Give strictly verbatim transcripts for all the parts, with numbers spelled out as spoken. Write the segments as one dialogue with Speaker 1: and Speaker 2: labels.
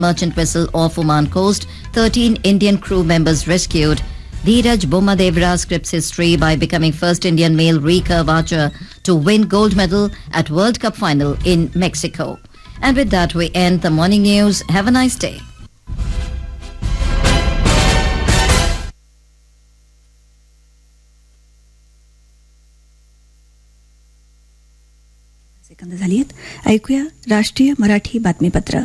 Speaker 1: merchant vessel off Oman coast, thirteen Indian crew members rescued. Dheeraj Bommadevra scripts history by becoming first Indian male recurve archer to win gold medal at World Cup final in Mexico. And with that, we end the morning news. Have a nice day.
Speaker 2: Second झालीत. ऐकूया राष्ट्रीय मराठी बातमीपत्र.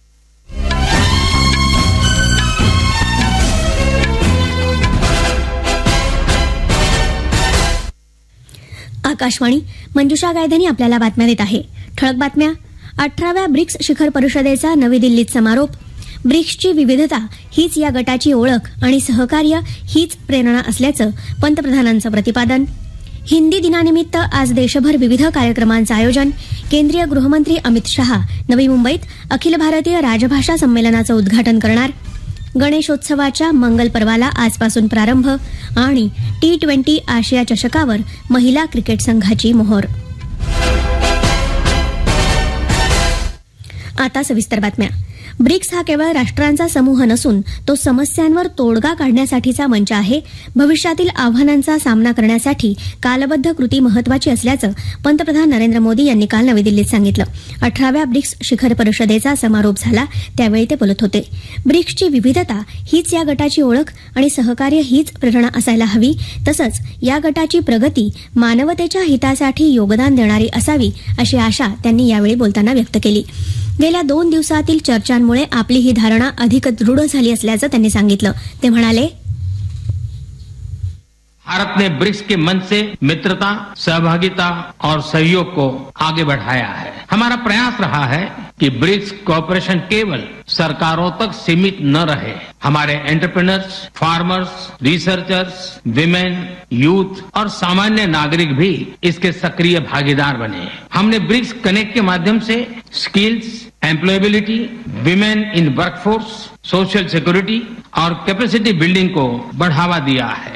Speaker 3: आकाशवाणी, मंजुषा गायधनी आपल्याला बातम्या देत आहे. ठळक बातम्या. अठराव्या ब्रिक्स शिखर परिषदेचा नवी दिल्लीत समारोप. ब्रिक्सची विविधता हीच या गटाची ओळख आणि सहकार्य हीच प्रेरणा असल्याचं पंतप्रधानांचं प्रतिपादन. हिंदी दिनानिमित्त आज देशभर विविध कार्यक्रमांचं आयोजन. केंद्रीय गृहमंत्री अमित शहा नवी मुंबईत अखिल भारतीय राजभाषा संमेलनाचं उद्घाटन करणार. गणेशोत्सवाच्या मंगल पर्वाला आजपासून प्रारंभ आणि टी ट्वेंटी आशिया चषकावर महिला क्रिकेट संघाची मोहर. आता सविस्तर बातम्या. ब्रिक्स हा केवळ राष्ट्रांचा समूह नसून तो समस्यांवर तोडगा काढण्यासाठीचा मंच आहे. भविष्यातील आव्हानांचा सामना करण्यासाठी कालबद्ध कृती महत्वाची असल्याचं पंतप्रधान नरेंद्र मोदी यांनी काल नवी दिल्लीत सांगितलं. अठराव्या ब्रिक्स शिखर परिषदेचा समारोप झाला त्यावेळी ते बोलत होते. ब्रिक्सची विविधता हीच या गटाची ओळख आणि सहकार्य हीच प्रेरणा असायला हवी. तसंच या गटाची प्रगती मानवतेच्या हितासाठी योगदान देणारी असावी अशी आशा त्यांनी यावेळी बोलताना व्यक्त केली. गेल्या दोन दिवसातील चर्चांमुळे आपली ही धारणा अधिक दृढ झाली असल्याचं त्यांनी सांगितलं. ते म्हणाले,
Speaker 4: भारत ने ब्रिक्स के मंच से मित्रता, सहभागिता और सहयोग को आगे बढ़ाया है. हमारा प्रयास रहा है कि ब्रिक्स कोऑपरेशन केवल सरकारों तक सीमित न रहे. हमारे entrepreneurs, farmers, researchers, women, youth और सामान्य नागरिक भी इसके सक्रिय भागीदार बने. हमने ब्रिक्स कनेक्ट के माध्यम से skills, employability, women in workforce, social security और कैपेसिटी बिल्डिंग को बढ़ावा दिया है.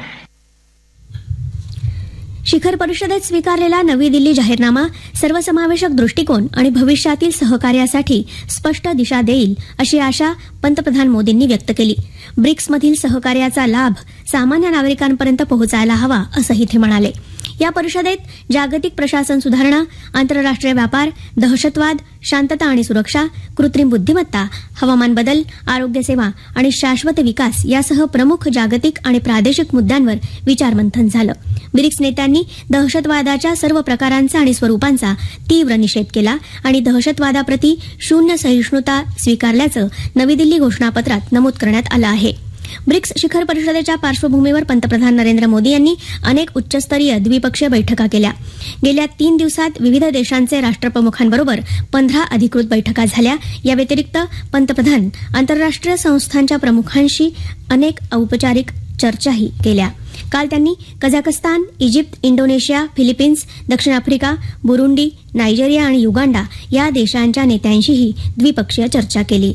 Speaker 3: शिखर परिषदेत स्वीकारलेला नवी दिल्ली जाहीरनामा सर्वसमावेशक दृष्टिकोन आणि भविष्यातील सहकार्यासाठी स्पष्ट दिशा देईल अशी आशा पंतप्रधान मोदींनी व्यक्त केली. ब्रिक्समधील सहकार्याचा लाभ सामान्य नागरिकांपर्यंत पोहोचायला हवा असंही ते म्हणाले. या परिषदेत जागतिक प्रशासन सुधारणा, आंतरराष्ट्रीय व्यापार, दहशतवाद, शांतता आणि सुरक्षा, कृत्रिम बुद्धिमत्ता, हवामान बदल, आरोग्य सेवा आणि शाश्वत विकास यासह प्रमुख जागतिक आणि प्रादेशिक मुद्द्यांवर विचारमंथन झालं. ब्रिक्स नेत्यांनी दहशतवादाच्या सर्व प्रकारांचा आणि स्वरूपांचा तीव्र निषेध केला आणि दहशतवादाप्रती शून्य सहिष्णुता स्वीकारल्याचं नवी दिल्ली घोषणापत्रात नमूद करण्यात आलं आहे. ब्रिक्स शिखर परिषदेच्या पार्श्वभूमीवर पंतप्रधान नरेंद्र मोदी यांनी अनेक उच्चस्तरीय द्विपक्षीय बैठका केल्या. गेल्या तीन दिवसात विविध देशांचे राष्ट्रप्रमुखांबरोबर पंधरा अधिकृत बैठका झाल्या. या व्यतिरिक्त पंतप्रधान आंतरराष्ट्रीय संस्थांच्या प्रमुखांशी अनेक औपचारिक चर्चाही केल्या. काल त्यांनी कझाकस्तान, इजिप्त, इंडोनेशिया, फिलिपिन्स, दक्षिण आफ्रिका, बुरुंडी, नायजेरिया आणि युगांडा या देशांच्या नेत्यांशीही द्विपक्षीय चर्चा केली.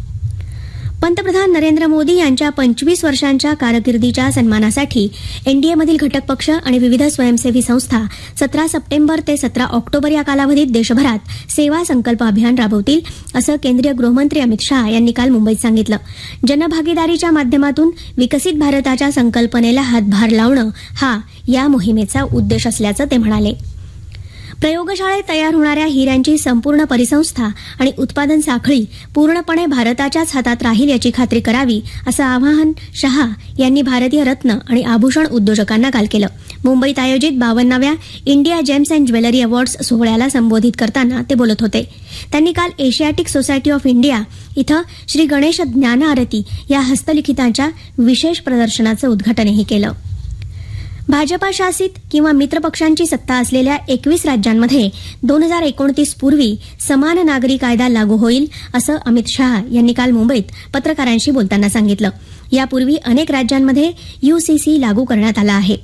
Speaker 3: पंतप्रधान नरेंद्र मोदी यांच्या पंचवीस वर्षांच्या कारकिर्दीच्या सन्मानासाठी एनडीएमधील घटक पक्ष आणि विविध स्वयंसेवी संस्था सतरा सप्टेंबर ते सतरा ऑक्टोबर या कालावधीत देशभरात सेवा संकल्प अभियान राबवतील असं केंद्रीय गृहमंत्री अमित शहा यांनी काल मुंबईत सांगितलं. जनभागीदारीच्या माध्यमातून विकसित भारताच्या संकल्पनेला हातभार लावणं हा या मोहिमेचा उद्देश असल्याचं ते म्हणाले. प्रयोगशाळेत तयार होणाऱ्या हिऱ्यांची संपूर्ण परिसंस्था आणि उत्पादन साखळी पूर्णपणे भारताच्याच हातात राहील याची खात्री करावी असं आवाहन शहा यांनी भारतीय रत्न आणि आभूषण उद्योजकांना काल केलं. मुंबईत आयोजित बावन्नाव्या India gems and jewellery awards सोहळ्याला संबोधित करताना ते बोलत होते. त्यांनी काल एशियाटिक सोसायटी ऑफ इंडिया इथं श्री गणेश ज्ञान आरती या हस्तलिखितांच्या विशेष प्रदर्शनाचं उद्घाटनही केलं. भाजपा शासित किंवा मित्रपक्षांची सत्ता असलेल्या एकवीस राज्यांमध्ये दोन हजार एकोणतीस पूर्वी समान नागरी कायदा लागू होईल असं अमित शहा यांनी काल मुंबईत पत्रकारांशी बोलताना सांगितलं. यापूर्वी अनेक राज्यांमध्ये यूसीसी लागू करण्यात आला आहे.